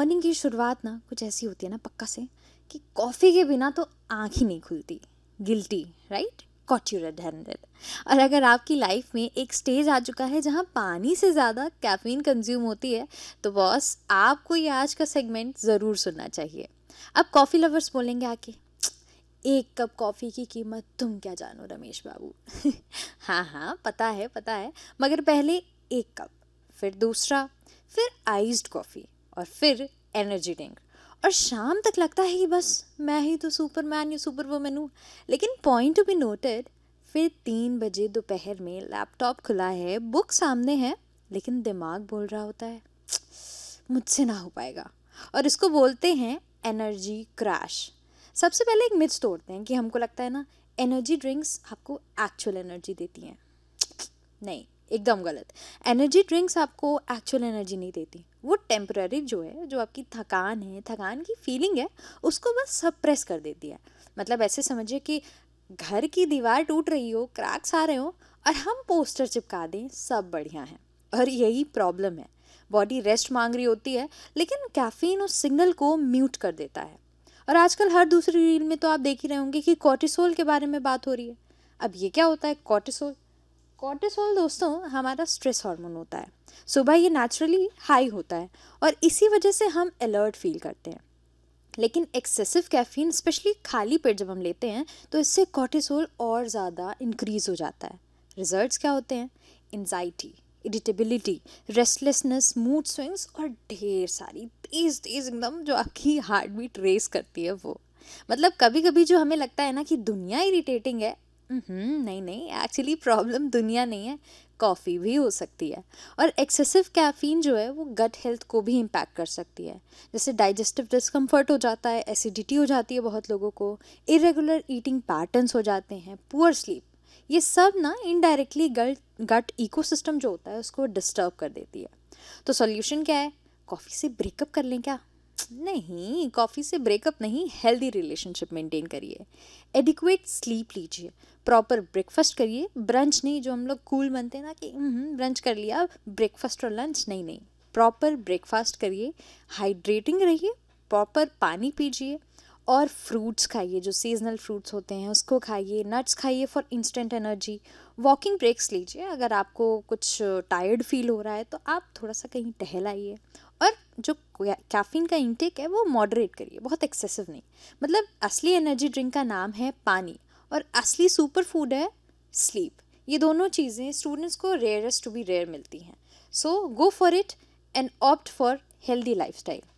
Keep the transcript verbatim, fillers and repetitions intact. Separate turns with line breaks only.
Morning की शुरुआत ना कुछ ऐसी होती है ना पक्का से कि कॉफ़ी के बिना तो आँख ही नहीं खुलती। Guilty, right? Cot you read handed. और अगर आपकी लाइफ में एक स्टेज आ चुका है जहाँ पानी से ज़्यादा कैफीन कंज्यूम होती है, तो बॉस आपको ये आज का सेगमेंट ज़रूर सुनना चाहिए। अब कॉफ़ी लवर्स बोलेंगे आके, एक कप कॉफ़ी की कीमत तुम क्या जानो रमेश बाबू। हाँ हाँ, पता है पता है, मगर पहले एक कप, फिर दूसरा, फिर आइस्ड कॉफ़ी, और फिर एनर्जी ड्रिंक, और शाम तक लगता है कि बस मैं ही तो सुपरमैन या सुपर वुमन हूँ। लेकिन पॉइंट टू बी नोटेड, फिर तीन बजे दोपहर में लैपटॉप खुला है, बुक सामने है, लेकिन दिमाग बोल रहा होता है मुझसे ना हो पाएगा। और इसको बोलते हैं एनर्जी क्रैश। सबसे पहले एक मिथ तोड़ते हैं कि हमको लगता है ना एनर्जी ड्रिंक्स आपको एक्चुअल एनर्जी देती हैं। नहीं, एकदम गलत। एनर्जी ड्रिंक्स आपको एक्चुअल एनर्जी नहीं देती। वो टेम्पररी जो है, जो आपकी थकान है, थकान की फीलिंग है, उसको बस सप्रेस कर देती है। मतलब ऐसे समझिए कि घर की दीवार टूट रही हो, क्रैक्स आ रहे हो, और हम पोस्टर चिपका दें सब बढ़िया है। और यही प्रॉब्लम है। बॉडी रेस्ट मांग रही होती है, लेकिन कैफीन उस सिग्नल को म्यूट कर देता है। और आजकल हर दूसरी रील में तो आप देख ही रहे होंगे कि कॉर्टिसोल के बारे में बात हो रही है। अब ये क्या होता है कॉर्टिसोल? कॉर्टिसोल दोस्तों हमारा स्ट्रेस हार्मोन होता है। सुबह ये नेचुरली हाई होता है और इसी वजह से हम अलर्ट फील करते हैं। लेकिन एक्सेसिव कैफीन, स्पेशली खाली पेट जब हम लेते हैं, तो इससे कॉर्टिसोल और ज़्यादा इंक्रीज हो जाता है। रिजल्ट्स क्या होते हैं? Anxiety, irritability, restlessness, mood swings, और ढेर सारी तेज तेज एकदम जो आपकी हार्ट बीट रेस करती है वो। मतलब कभी कभी जो हमें लगता है ना कि दुनिया इरिटेटिंग है, हम्म नहीं नहीं, एक्चुअली प्रॉब्लम दुनिया नहीं है, कॉफ़ी भी हो सकती है। और एक्सेसिव कैफीन जो है वो गट हेल्थ को भी इम्पैक्ट कर सकती है। जैसे डाइजेस्टिव डिस्कम्फर्ट हो जाता है, एसिडिटी हो जाती है बहुत लोगों को, इरेगुलर ईटिंग पैटर्न्स हो जाते हैं, पुअर स्लीप। ये सब ना इनडायरेक्टली गट गट इकोसिस्टम जो होता है उसको डिस्टर्ब कर देती है। तो सॉल्यूशन क्या है? कॉफ़ी से ब्रेकअप कर लें क्या? नहीं, कॉफ़ी से ब्रेकअप नहीं, हेल्दी रिलेशनशिप मेंटेन करिए। एडिक्वेट स्लीप लीजिए, प्रॉपर ब्रेकफास्ट करिए, ब्रंच नहीं जो हम लोग कूल बनते हैं ना कि ब्रंच कर लिया, ब्रेकफास्ट और लंच नहीं नहीं, प्रॉपर ब्रेकफास्ट करिए, हाइड्रेटिंग रहिए, प्रॉपर पानी पीजिए, और फ्रूट्स खाइए, जो सीजनल फ्रूट्स होते हैं उसको खाइए, नट्स खाइए for instant energy. Walking breaks लीजिए, अगर आपको कुछ टायर्ड फील हो रहा है तो आप थोड़ा सा कहीं टहल आइए। और जो कैफीन का इंटेक है वो मॉडरेट करिए, बहुत एक्सेसिव नहीं। मतलब असली एनर्जी ड्रिंक का नाम है पानी, और असली सुपर फूड है स्लीप। ये दोनों चीज़ें स्टूडेंट्स को रेयरेस्ट टू बी रेयर मिलती हैं। सो go for it and opt for healthy lifestyle.